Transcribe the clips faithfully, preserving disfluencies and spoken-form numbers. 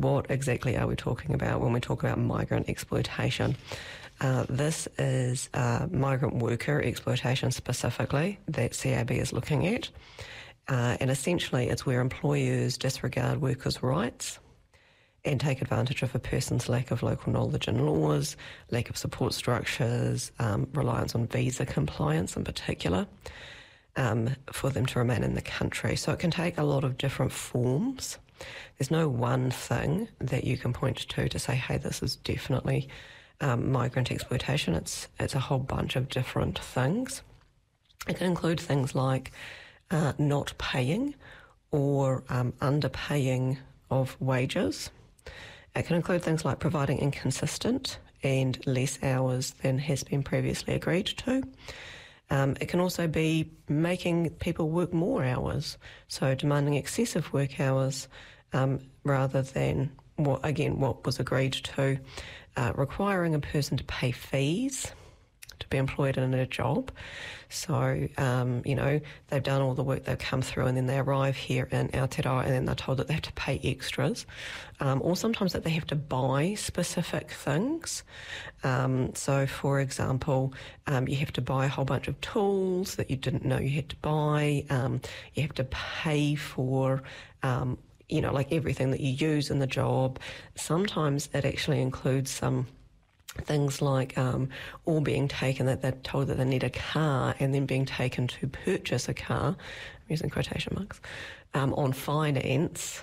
what exactly are we talking about when we talk about migrant exploitation? Uh, this is uh, migrant worker exploitation specifically that C A B is looking at. Uh, and essentially it's where employers disregard workers' rights and take advantage of a person's lack of local knowledge and laws, lack of support structures, um, reliance on visa compliance in particular, um, for them to remain in the country. So it can take a lot of different forms. There's no one thing that you can point to to say, hey, this is definitely um, migrant exploitation. It's, it's a whole bunch of different things. It can include things like uh, not paying or um, underpaying of wages. It can include things like providing inconsistent and less hours than has been previously agreed to. Um, it can also be making people work more hours, so demanding excessive work hours um, rather than, what again, what was agreed to, uh, requiring a person to pay fees to be employed in a job. So, um, you know, they've done all the work, they've come through, and then they arrive here in Aotearoa and then they're told that they have to pay extras, um, or sometimes that they have to buy specific things. Um, so, for example, um, you have to buy a whole bunch of tools that you didn't know you had to buy. Um, you have to pay for um, you know, like everything that you use in the job. Sometimes it actually includes some things like um, all being taken, that they're told that they need a car and then being taken to purchase a car, I'm using quotation marks, um, on finance,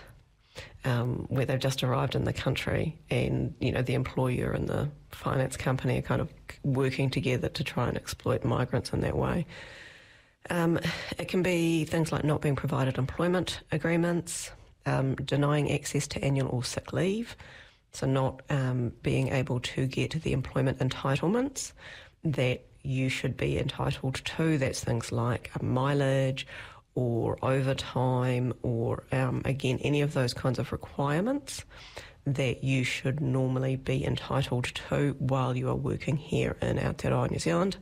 um, where they've just arrived in the country and, you know, the employer and the finance company are kind of working together to try and exploit migrants in that way. Um, it can be things like not being provided employment agreements, um, denying access to annual or sick leave, so not um, being able to get the employment entitlements that you should be entitled to. That's things like mileage or overtime or, um, again, any of those kinds of requirements that you should normally be entitled to while you are working here in Aotearoa, New Zealand.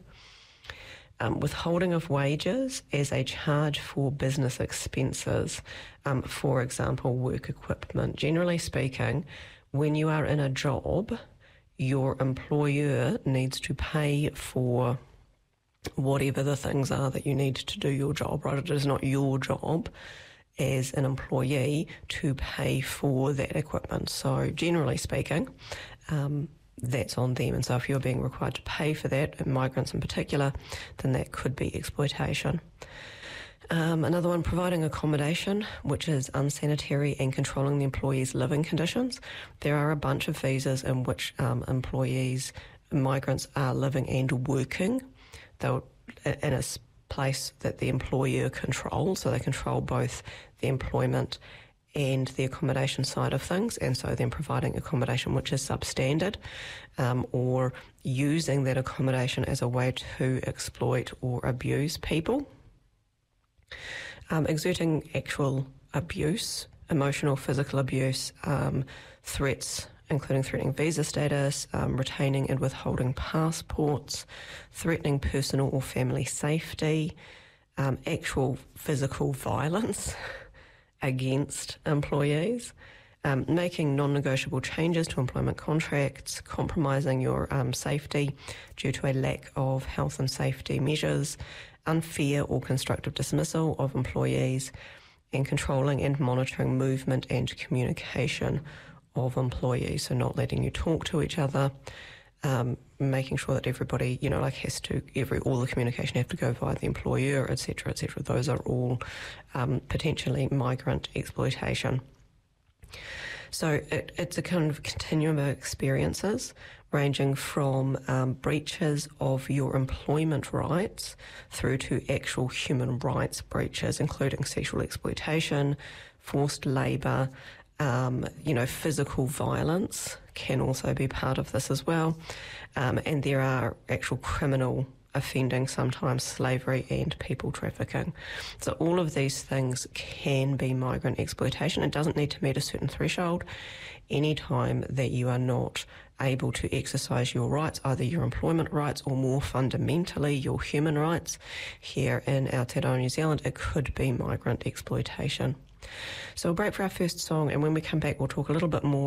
Um, withholding of wages as a charge for business expenses, um, for example, work equipment. Generally speaking, when you are in a job, your employer needs to pay for whatever the things are that you need to do your job, right? It is not your job as an employee to pay for that equipment. So generally speaking, um, that's on them. And so if you're being required to pay for that, and migrants in particular, then that could be exploitation. Um, another one, providing accommodation, which is unsanitary and controlling the employee's living conditions. There are a bunch of visas in which um, employees, migrants are living and working. They're in a place that the employer controls, so they control both the employment and the accommodation side of things, and so then providing accommodation which is substandard, um, or using that accommodation as a way to exploit or abuse people. Um, exerting actual abuse, emotional, physical abuse, um, threats, including threatening visa status, um, retaining and withholding passports, threatening personal or family safety, um, actual physical violence against employees, um, making non-negotiable changes to employment contracts, compromising your um, safety due to a lack of health and safety measures, unfair or constructive dismissal of employees, and controlling and monitoring movement and communication of employees, so not letting you talk to each other, um, making sure that everybody, you know, like has to, every all the communication have to go via the employer, et cetera, et cetera. Those are all um, potentially migrant exploitation. So it, it's a kind of continuum of experiences ranging from um, breaches of your employment rights through to actual human rights breaches, including sexual exploitation, forced labour, um, you know, physical violence can also be part of this as well. Um, and there are actual criminal offending, sometimes slavery and people trafficking. So all of these things can be migrant exploitation. It doesn't need to meet a certain threshold. Any time that you are not able to exercise your rights, either your employment rights or more fundamentally your human rights here in Aotearoa, New Zealand, it could be migrant exploitation. So we'll break for our first song, and when we come back we'll talk a little bit more